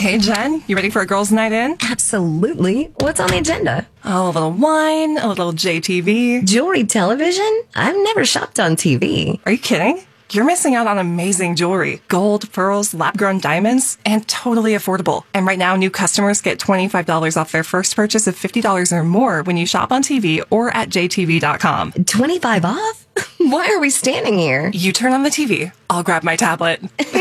Hey, Jen, you ready for a girls' night in? Absolutely. What's on the agenda? Oh, a little wine, a little JTV. Jewelry television? I've never shopped on TV. Are you kidding? You're missing out on amazing jewelry. Gold, pearls, lab-grown diamonds, and totally affordable. And right now, new customers get $25 off their first purchase of $50 or more when you shop on TV or at jtv.com. 25 off? Why are we standing here? You turn on the TV. I'll grab my tablet.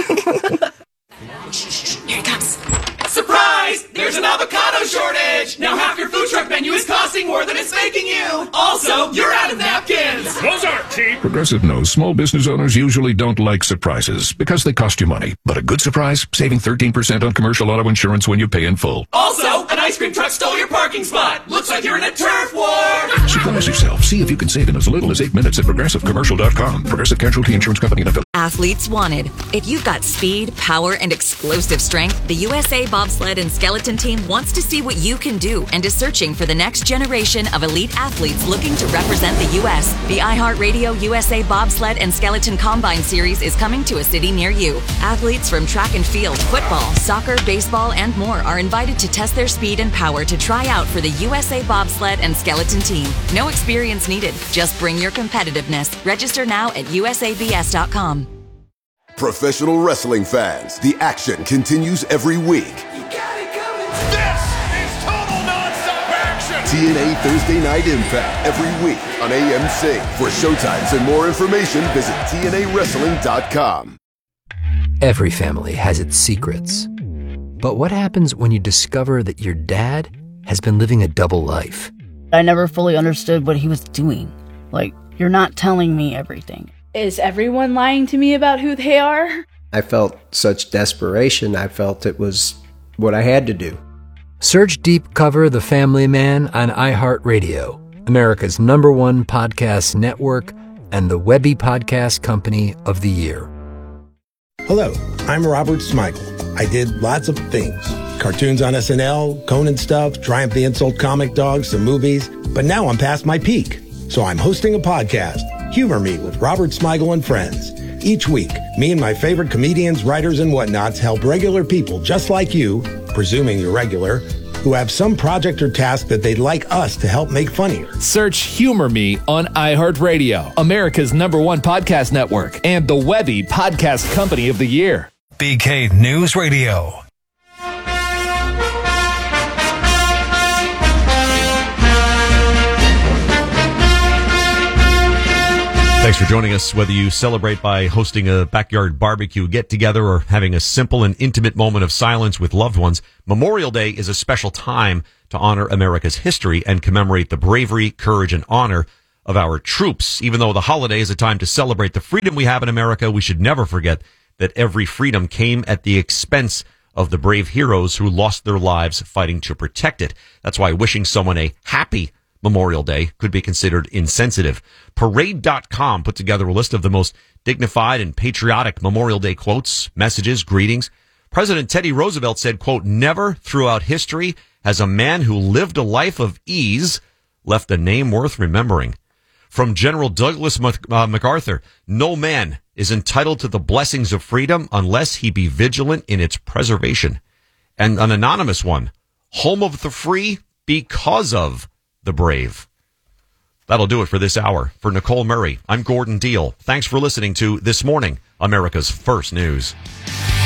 Here it comes. Surprise! There's an avocado shortage! Now half your food truck menu is costing more than it's making you! Also, you're out of napkins! Those aren't cheap! Progressive knows small business owners usually don't like surprises because they cost you money. But a good surprise? Saving 13% on commercial auto insurance when you pay in full. Also, an ice cream truck stole your parking spot! Looks like you're in a turf war! Surprise yourself. See if you can save in as little as 8 minutes at ProgressiveCommercial.com. Progressive Casualty Insurance Company and affiliates. Athletes wanted. If you've got speed, power, and explosive strength, the USA Bobsled and Skeleton Team wants to see what you can do and is searching for the next generation of elite athletes looking to represent the U.S. The iHeartRadio USA Bobsled and Skeleton Combine Series is coming to a city near you. Athletes from track and field, football, soccer, baseball, and more are invited to test their speed and power to try out for the USA Bobsled and Skeleton Team. No experience needed. Just bring your competitiveness. Register now at usabs.com. Professional wrestling fans, the action continues every week. This is total nonstop action! TNA Thursday Night Impact every week on AMC. For showtimes and more information, visit TNAWrestling.com. Every family has its secrets. But what happens when you discover that your dad has been living a double life? I never fully understood what he was doing. Like, you're not telling me everything. Is everyone lying to me about who they are? I felt such desperation. I felt it was what I had to do. Search Deep Cover The Family Man on iHeartRadio, America's #1 podcast network and the Webby Podcast Company of the Year. Hello, I'm Robert Smigel. I did lots of things. Cartoons on SNL, Conan stuff, Triumph the Insult Comic Dog, some movies. But now I'm past my peak. So I'm hosting a podcast, Humor Me with Robert Smigel and Friends. Each week, me and my favorite comedians, writers, and whatnots help regular people just like you, presuming you're regular, who have some project or task that they'd like us to help make funnier. Search Humor Me on iHeartRadio, America's #1 podcast network, and the Webby Podcast Company of the Year. BK News Radio. Thanks for joining us. Whether you celebrate by hosting a backyard barbecue get-together or having a simple and intimate moment of silence with loved ones, Memorial Day is a special time to honor America's history and commemorate the bravery, courage, and honor of our troops. Even though the holiday is a time to celebrate the freedom we have in America, we should never forget that every freedom came at the expense of the brave heroes who lost their lives fighting to protect it. That's why wishing someone a happy Memorial Day could be considered insensitive. Parade.com put together a list of the most dignified and patriotic Memorial Day quotes, messages, greetings. President Teddy Roosevelt said, quote, "Never throughout history has a man who lived a life of ease left a name worth remembering." From General Douglas MacArthur, "No man is entitled to the blessings of freedom unless he be vigilant in its preservation." And an anonymous one, "Home of the free because of the brave." That'll do it for this hour. For Nicole Murray, I'm Gordon Deal. Thanks for listening to This Morning, America's First News.